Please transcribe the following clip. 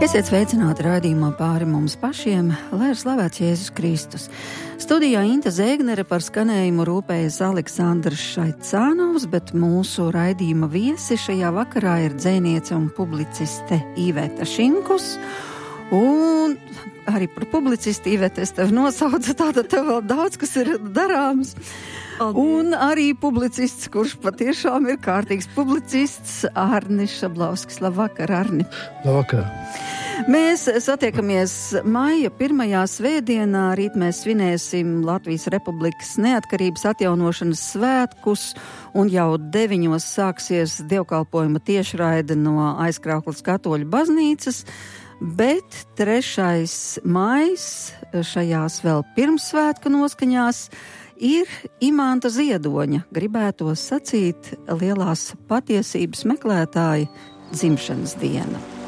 Esiet sveicināti raidījumā Pāri mums pašiem, lai ir slavēts Jēzus Kristus. Studijā Inta Zēgnere, par skanējumu rūpējas Aleksandrs Šaicānovs, bet mūsu raidījuma viesi šajā vakarā ir dzejniece un publiciste Iveta Šinkus. Un arī par publicisti Iveta es tevi nosaucu, tātad tev vēl daudz, kas ir darāms. Un arī publicists, kurš patiešām ir kārtīgs publicists, Arnis Šablavskis. Labvakar, Arni. Labvakar. Mēs satiekamies maija 1. svētdienā. Rīt mēs svinēsim Latvijas Republikas neatkarības atjaunošanas svētkus, un jau 9. sāksies dievkalpojuma tiešraide no Aizkraukles katoļu baznīcas, bet 3. maijs šajās vēl pirmsvētku noskaņās ir Imanta Ziedoņa, gribētos sacīt, lielās patiesības meklētāja dzimšanas diena.